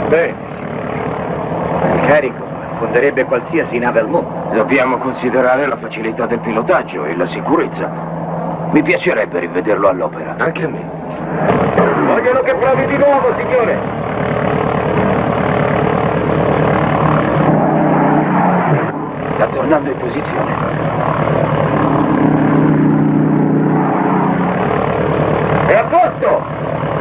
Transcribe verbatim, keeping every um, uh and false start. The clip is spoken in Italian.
Bene, signore. Il carico affonderebbe qualsiasi nave al mondo. Dobbiamo considerare la facilità del pilotaggio e la sicurezza. Mi piacerebbe rivederlo all'opera. Anche a me. Vogliono che provi di nuovo, signore. Sta tornando in posizione. È a posto!